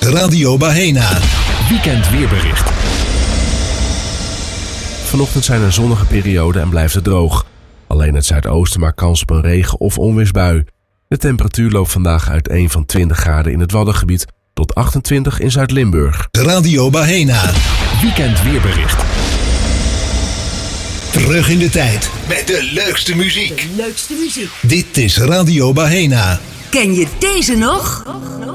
Radio Bahena. Weekend weerbericht. Vanochtend zijn er zonnige perioden en blijft het droog. Alleen het zuidoosten maakt kans op een regen- of onweersbui. De temperatuur loopt vandaag uiteen van 20 graden in het Waddengebied tot 28 in Zuid-Limburg. Radio Bahena. Weekend weerbericht. Terug in de tijd met de leukste muziek. De leukste muziek. Dit is Radio Bahena. Ken je deze nog?